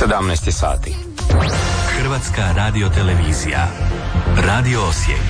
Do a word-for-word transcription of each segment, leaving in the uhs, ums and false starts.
sedamnaest sati. Hrvatska radiotelevizija. Radio Osijek.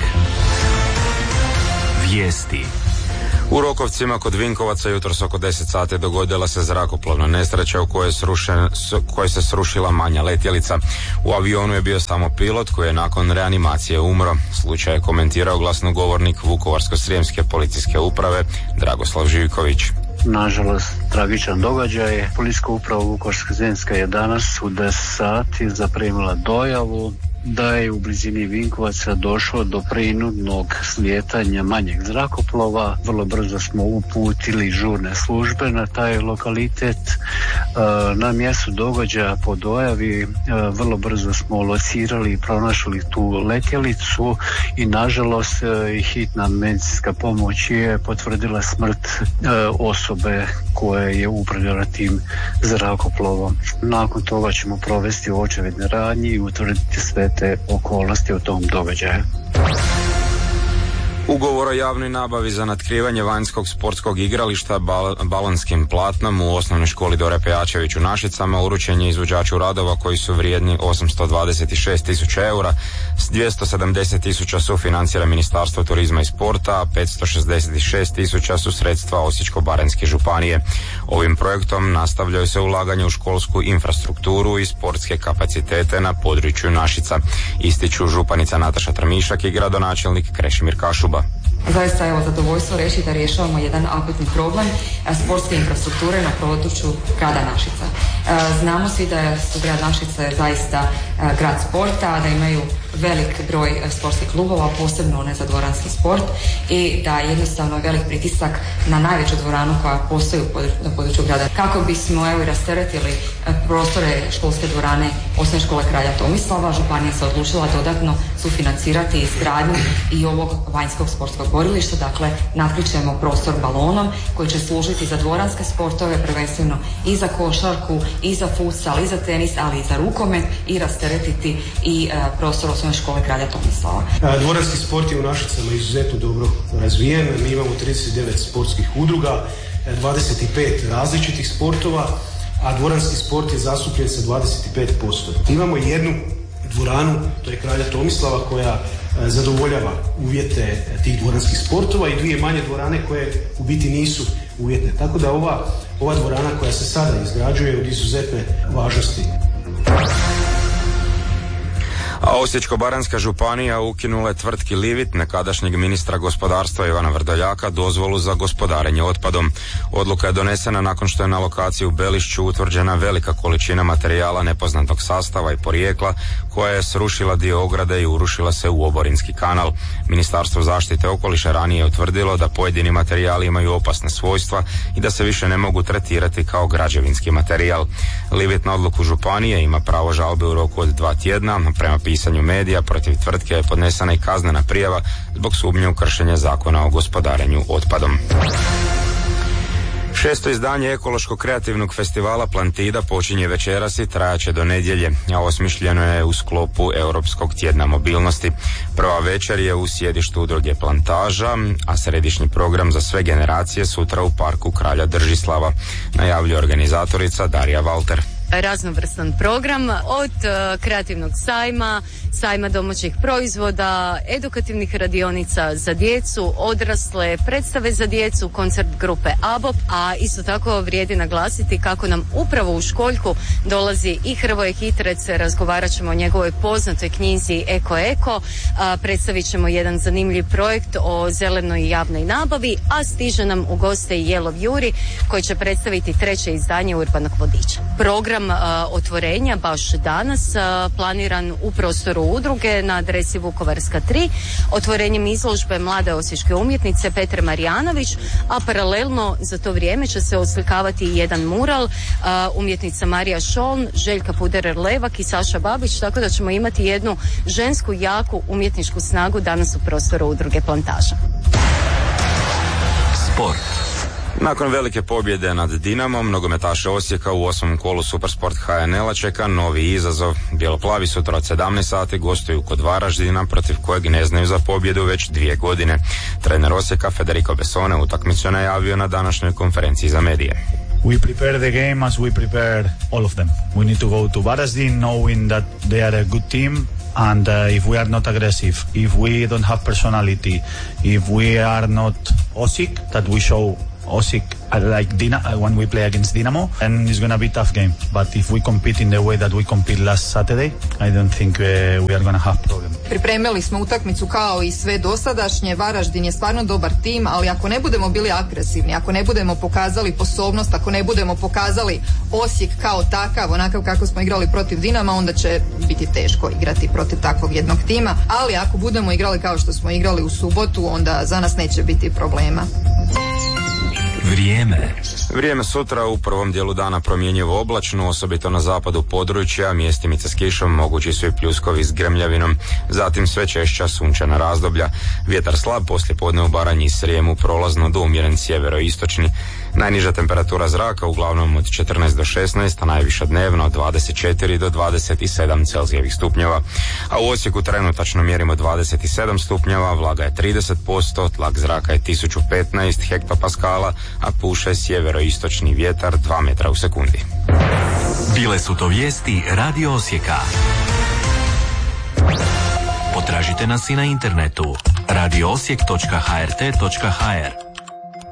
Vijesti. U Rokovcima kod Vinkovaca jutros oko deset sati dogodila se zrakoplovna nesreća u kojoj, srušen, kojoj se srušila manja letjelica. U avionu je bio samo pilot koji je nakon reanimacije umro. Slučaj je komentirao glasnogovornik Vukovarsko-srijemske policijske uprave Dragoslav Živković. Nažalost, tragičan događaj. Policijska uprava Vukovarsko-srijemska je danas u deset sati zaprimila dojavu da je u blizini Vinkovaca došlo do prinudnog slijetanja manjeg zrakoplova. Vrlo brzo smo uputili žurne službe na taj lokalitet. Na mjestu događaja po dojavi vrlo brzo smo locirali i pronašli tu letjelicu i nažalost hitna medicinska pomoć je potvrdila smrt osobe koja je upravljala tim zrakoplovom. Nakon toga ćemo provesti očevidne radnje i utvrditi sve te okolnosti u tom događaju. Ugovor o javnoj nabavi za natkrivanje vanjskog sportskog igrališta bal- balonskim platnom u osnovnoj školi Dore Pejačević u Našicama uručen je izvođaču radova koji su vrijedni osamsto dvadeset šest tisuća eura, s dvjesto sedamdeset tisuća sufinancira Ministarstvo turizma i sporta, a petsto šezdeset šest tisuća su sredstva Osječko-baranjske županije. Ovim projektom nastavljaju se ulaganje u školsku infrastrukturu i sportske kapacitete na području Našica, ističu županica Nataša Trmišak i gradonačelnik Krešimir Kašuba. Zaista je zadovoljstvo reći da rješavamo jedan akutni problem sportske infrastrukture na području grada Našica. Znamo svi da su grad Našica zaista grad sporta, da imaju velik broj sportskih klubova, posebno one za dvoranski sport, i da jednostavno je velik pritisak na najveću dvoranu koja postoji na području grada. Kako bismo evo i rasteretili prostore školske dvorane Osnovne škole Kralja Tomislava, županija se odlučila dodatno sufinancirati izgradnju i ovog vanjskog sportskog borilišta. Dakle, natkrićemo prostor balonom koji će služiti za dvoranske sportove, prvenstveno i za košarku, i za futsal, i za tenis, ali i za rukomet, i rasteretiti i uh, prostor Osnovne škole Kralja Tomislava. Dvoranski sport je u Našicama izuzetno dobro razvijen. Mi imamo trideset devet sportskih udruga, dvadeset pet različitih sportova, a dvoranski sport je zastupljen sa dvadeset pet posto. Imamo jednu dvoranu, to je Kralja Tomislava, koja zadovoljava uvjete tih dvoranskih sportova, i dvije manje dvorane koje u biti nisu uvjetne. Tako da ova, ova dvorana koja se sada izgrađuje od izuzetne važnosti. A Osječko-baranjska županija ukinula je tvrtki Livit, nekadašnjeg ministra gospodarstva Ivana Vrdoljaka, dozvolu za gospodarenje otpadom. Odluka je donesena nakon što je na lokaciji u Belišću utvrđena velika količina materijala nepoznatog sastava i porijekla, koja je srušila dio ograde i urušila se u oborinski kanal. Ministarstvo zaštite okoliša ranije je utvrdilo da pojedini materijali imaju opasne svojstva i da se više ne mogu tretirati kao građevinski materijal. Livit na odluku županije ima pravo žalbe u roku od dva tjedna. Prema pisanju medija, protiv tvrtke je podnesena i kaznena prijava zbog sumnje u kršenje zakona o gospodarenju otpadom. Šesto izdanje ekološko-kreativnog festivala Plantida počinje večeras i trajaće do nedjelje, a osmišljeno je u sklopu Europskog tjedna mobilnosti. Prva večer je u sjedištu udruge Plantaža, a središnji program za sve generacije sutra u parku Kralja Držislava, najavljuje organizatorica Darija Valter. Raznovrstan program od uh, kreativnog sajma, sajma domaćih proizvoda, edukativnih radionica za djecu, odrasle, predstave za djecu, koncert grupe ABOP, a isto tako vrijedi naglasiti kako nam upravo u Školjku dolazi i Hrvoje Hitrec. Razgovarat ćemo o njegovoj poznatoj knjizi Eko Eko, a, predstavit ćemo jedan zanimljiv projekt o zelenoj javnoj nabavi, a stiže nam u goste i Jelov Juri koji će predstaviti treće izdanje Urbanog vodiča. Program a, otvorenja baš danas a, planiran u prostoru udruge na adresi Vukovarska tri, otvorenjem izložbe mlade osječke umjetnice Petre Marijanović, a paralelno za to vrijeme će se oslikavati i jedan mural a, umjetnica Marija Šoln, Željka Puderer-Levak i Saša Babić, tako da ćemo imati jednu žensku jaku umjetničku snagu danas u prostoru udruge Plantaža. Sport. Nakon velike pobjede nad Dinamom, nogometaše Osijeka u osmom kolu Supersport H N L-a čeka novi izazov. Bjeloplavi sutra od sedamnaest sati gostuju kod Varaždina, protiv kojeg ne znaju za pobjedu već dvije godine. Trener Osijeka Federico Bessone utakmicu je najavio na današnjoj konferenciji za medije. we prepare the game as we prepare all of them. We need to go to Varaždin knowing that they are a good team. And uh, if we are not aggressive, if we don't have personality, if we are not Osijek, that we show Osijek uh, like Dina, uh, when we play against Dinamo, and it's going to be a tough game. But if we compete in the way that we compete last Saturday, I don't think uh, we are going to have problem. Pripremili smo utakmicu kao i sve dosadašnje. Varaždin je stvarno dobar tim, ali ako ne budemo bili agresivni, ako ne budemo pokazali sposobnost, ako ne budemo pokazali Osijek kao takav, onakav kako smo igrali protiv Dinama, onda će biti teško igrati protiv takvog jednog tima. Ali ako budemo igrali kao što smo igrali u subotu, onda za nas neće biti problema. Vrijeme. Vrijeme sutra u prvom dijelu dana promjenjivo oblačno, osobito na zapadu područja, mjestimice s kišom, mogući su i pljuskovi s grmljavinom, zatim sve češća sunčana razdoblja. Vjetar slab, poslijepodne u Baranji i Srijemu prolazno do umjeren sjeveroistočni. Najniža temperatura zraka uglavnom od četrnaest do šesnaest, a najviša dnevno od dvadeset četiri do dvadeset sedam Celzijevih stupnjeva. A u Osijeku trenutačno mjerimo dvadeset sedam stupnjeva, vlaga je trideset posto, tlak zraka je tisuću petnaest hektopaskala, a puše sjeveroistočni vjetar dva metra u sekundi. Bile su to vijesti Radio Osijeka. Potražite nas i na internetu radio osijek točka h r t točka h r.